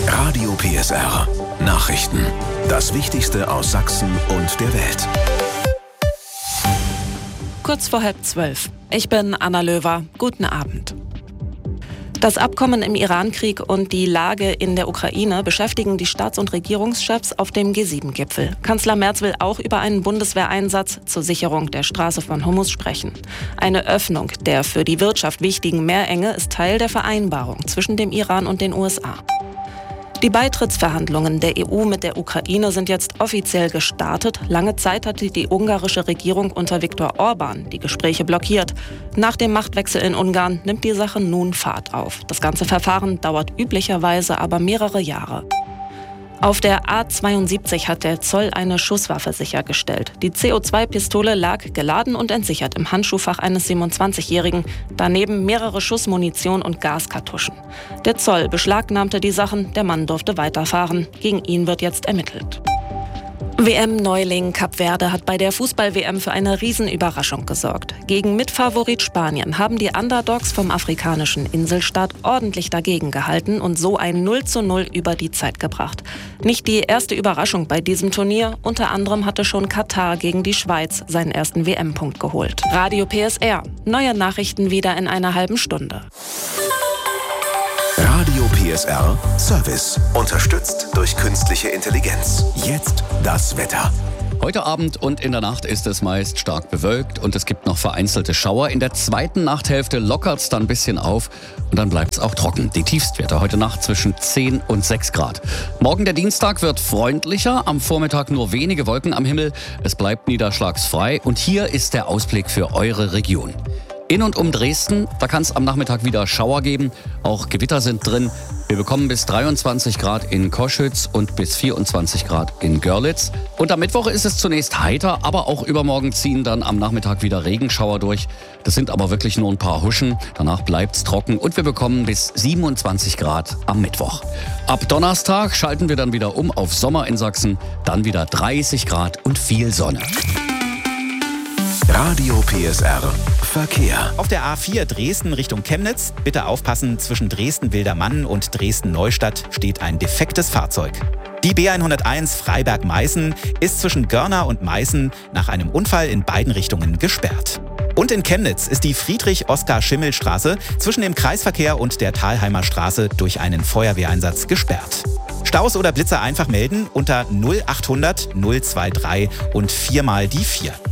Radio PSR. Nachrichten. Das Wichtigste aus Sachsen und der Welt. Kurz vor 11:30. Ich bin Anna Löwer. Guten Abend. Das Abkommen im Iran-Krieg und die Lage in der Ukraine beschäftigen die Staats- und Regierungschefs auf dem G7-Gipfel. Kanzler Merz will auch über einen Bundeswehreinsatz zur Sicherung der Straße von Hormuz sprechen. Eine Öffnung der für die Wirtschaft wichtigen Meerenge ist Teil der Vereinbarung zwischen dem Iran und den USA. Die Beitrittsverhandlungen der EU mit der Ukraine sind jetzt offiziell gestartet. Lange Zeit hatte die ungarische Regierung unter Viktor Orban die Gespräche blockiert. Nach dem Machtwechsel in Ungarn nimmt die Sache nun Fahrt auf. Das ganze Verfahren dauert üblicherweise aber mehrere Jahre. Auf der A72 hat der Zoll eine Schusswaffe sichergestellt. Die CO2-Pistole lag geladen und entsichert im Handschuhfach eines 27-Jährigen. Daneben mehrere Schussmunition und Gaskartuschen. Der Zoll beschlagnahmte die Sachen, der Mann durfte weiterfahren. Gegen ihn wird jetzt ermittelt. WM-Neuling Kap Verde hat bei der Fußball-WM für eine Riesenüberraschung gesorgt. Gegen Mitfavorit Spanien haben die Underdogs vom afrikanischen Inselstaat ordentlich dagegen gehalten und so ein 0:0 über die Zeit gebracht. Nicht die erste Überraschung bei diesem Turnier. Unter anderem hatte schon Katar gegen die Schweiz seinen ersten WM-Punkt geholt. Radio PSR. Neue Nachrichten wieder in einer halben Stunde. Radio PSR Service. Unterstützt durch künstliche Intelligenz. Jetzt das Wetter. Heute Abend und in der Nacht ist es meist stark bewölkt und es gibt noch vereinzelte Schauer. In der zweiten Nachthälfte lockert es dann ein bisschen auf und dann bleibt es auch trocken. Die Tiefstwerte heute Nacht zwischen 10 und 6 Grad. Morgen der Dienstag wird freundlicher, am Vormittag nur wenige Wolken am Himmel. Es bleibt niederschlagsfrei und hier ist der Ausblick für eure Region. In und um Dresden, da kann es am Nachmittag wieder Schauer geben. Auch Gewitter sind drin. Wir bekommen bis 23 Grad in Koschütz und bis 24 Grad in Görlitz. Und am Mittwoch ist es zunächst heiter, aber auch übermorgen ziehen dann am Nachmittag wieder Regenschauer durch. Das sind aber wirklich nur ein paar Huschen. Danach bleibt es trocken und wir bekommen bis 27 Grad am Mittwoch. Ab Donnerstag schalten wir dann wieder um auf Sommer in Sachsen. Dann wieder 30 Grad und viel Sonne. Radio PSR Verkehr. Auf der A4 Dresden Richtung Chemnitz, bitte aufpassen, zwischen Dresden-Wildermann und Dresden-Neustadt steht ein defektes Fahrzeug. Die B101 Freiberg-Meißen ist zwischen Görna und Meißen nach einem Unfall in beiden Richtungen gesperrt. Und in Chemnitz ist die Friedrich-Oskar-Schimmel-Straße zwischen dem Kreisverkehr und der Thalheimer Straße durch einen Feuerwehreinsatz gesperrt. Staus oder Blitzer einfach melden unter 0800 023 und 4 mal die 4.